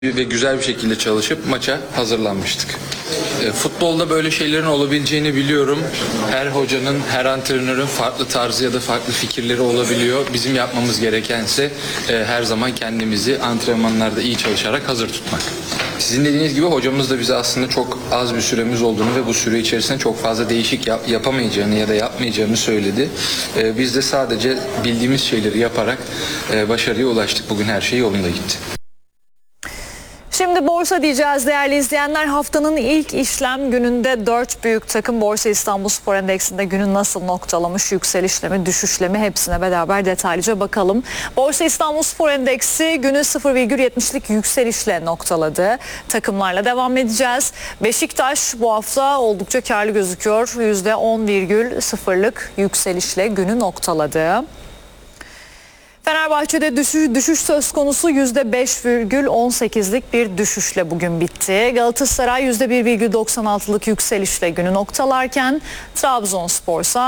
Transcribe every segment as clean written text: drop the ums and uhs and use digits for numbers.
ve güzel bir şekilde çalışıp maça hazırlanmıştık. Futbolda böyle şeylerin olabileceğini biliyorum. Her hocanın, her antrenörün farklı tarzı ya da farklı fikirleri olabiliyor. Bizim yapmamız gerekense her zaman kendimizi antrenmanlarda iyi çalışarak hazır tutmak. Sizin dediğiniz gibi hocamız da bize aslında çok az bir süremiz olduğunu ve bu süre içerisinde çok fazla değişik yapamayacağını ya da yapmayacağını söyledi. Biz de sadece bildiğimiz şeyleri yaparak başarıya ulaştık. Bugün her şey yolunda gitti. Şimdi borsa diyeceğiz değerli izleyenler. Haftanın ilk işlem gününde 4 büyük takım Borsa İstanbulspor Endeksinde günü nasıl noktalamış, yükselişle mi, düşüşle mi, hepsine beraber detaylıca bakalım. Borsa İstanbulspor Endeksi günü 0,70'lik yükselişle noktaladı. Takımlarla devam edeceğiz. Beşiktaş bu hafta oldukça karlı gözüküyor. %10,0'lık yükselişle günü noktaladı. Fenerbahçe'de düşüş söz konusu, %5,18'lik bir düşüşle bugün bitti. Galatasaray %1,96'lık yükselişle günü noktalarken Trabzonspor ise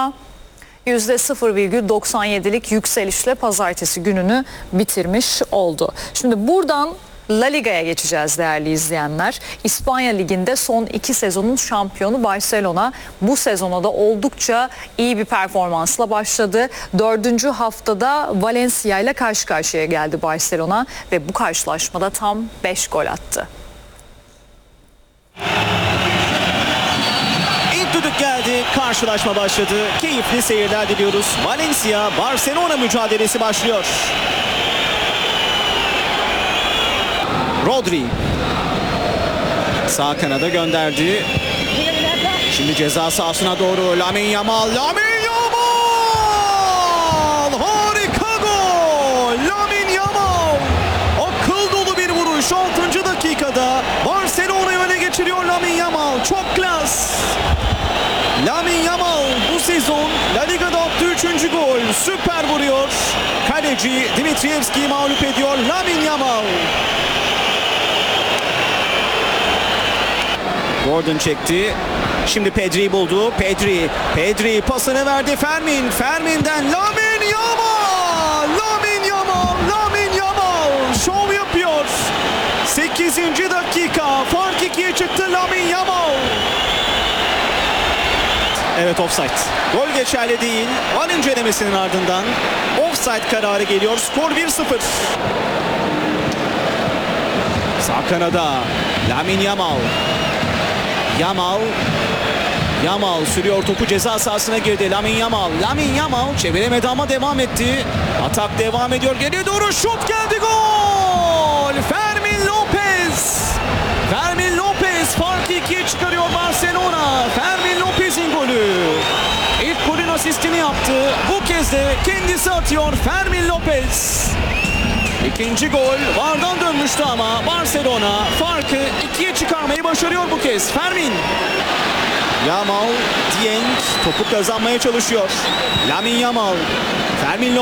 %0,97'lik yükselişle pazartesi gününü bitirmiş oldu. Şimdi buradan La Liga'ya geçeceğiz değerli izleyenler. İspanya Ligi'nde son 2 sezonun şampiyonu Barcelona bu sezona da oldukça iyi bir performansla başladı. 4. haftada Valencia ile karşı karşıya geldi Barcelona ve bu karşılaşmada tam 5 gol attı. İlk düdük geldi, karşılaşma başladı. Keyifli seyirler diliyoruz. Valencia-Barcelona mücadelesi başlıyor. Rodri sağ kanada gönderdi. Şimdi ceza sahasına doğru Lamine Yamal. Harika gol! Lamine Yamal. Akıl dolu bir vuruş. 6. dakikada Barcelona'yı öne geçiriyor Lamine Yamal. Çok klas. Lamine Yamal bu sezon La Liga'da attığı 3. gol. Süper vuruyor. Kaleci Dimitrievski'yi mağlup ediyor Lamine Yamal. Gordon çekti. Şimdi Pedri'yi buldu. Pedri pasını verdi. Fermin'den Lamine Yamal. Lamine Yamal şov yapıyor. 8. dakika. Fark 2'ye çıktı Lamine Yamal. Evet, offside. Gol geçerli değil. VAR incelemesinin ardından offside kararı geliyor. Skor 1-0. Sağ kanada Lamine Yamal sürüyor, topu ceza sahasına girdi. Lamine Yamal çeviremedi ama devam etti. Atak devam ediyor. Geriye doğru şut geldi, gol! Fermin Lopez farkı 2'ye çıkarıyor Barcelona. Fermin Lopez'in golü. İlk golün asistini yaptı. Bu kez de kendisi atıyor Fermin Lopez. İkinci gol VAR'dan dönmüştü ama Barcelona farkı 2'ye çıkarmayı başarıyor bu kez. Yamal, Dieng topu kazanmaya çalışıyor. Lamine Yamal, Fermin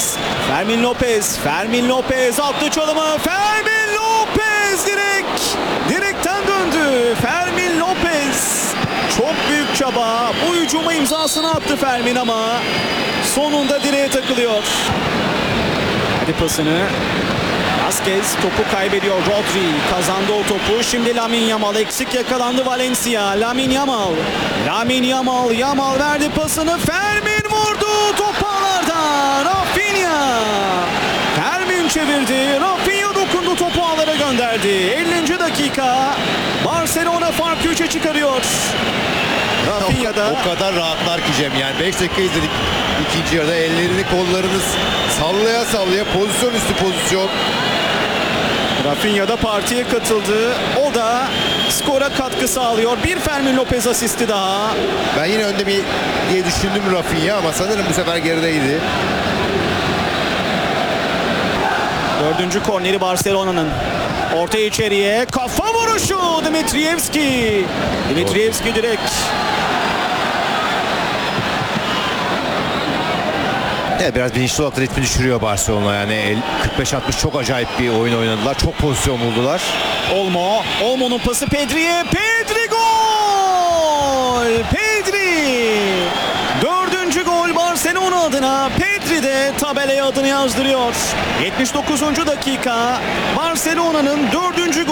Lopez attı çalımı. Fermin Lopez direkten döndü. Fermin Lopez çok büyük çaba. Bu hücuma imzasını attı Fermin ama sonunda direğe takılıyor. Hadi pasını. Vazquez topu kaybediyor. Rodri kazandı o topu. Şimdi Lamine Yamal, eksik yakalandı Valencia. Lamine Yamal verdi pasını. Fermin vurdu top ağlardan. Rafinha. Fermin çevirdi. Rafinha dokundu, topu ağlara gönderdi. 50. dakika. Barcelona farkı 3'e çıkarıyor. Rafinha'da o kadar rahatlar ki Cem, yani 5 dakika izledik ikinci yarıda, ellerini kollarını sallaya pozisyon üstü pozisyon. Rafinha da partiye katıldı. O da skora katkı sağlıyor. Bir Fermin Lopez asisti daha. Ben yine önde diye düşündüm Rafinha ama sanırım bu sefer gerideydi. 4. korneri Barcelona'nın. Orta içeriye kafa vuruşu Dimitrievski direkt. Evet, biraz bilinçli olarak ritmi düşürüyor Barcelona, yani 45-60 çok acayip bir oyun oynadılar. Çok pozisyon buldular. Olmo'nun pası Pedri'ye. Pedri gol! Pedri! 4. gol Barcelona adına. Pedri de tabela tabelaya adını yazdırıyor. 79. dakika Barcelona'nın 4. golü.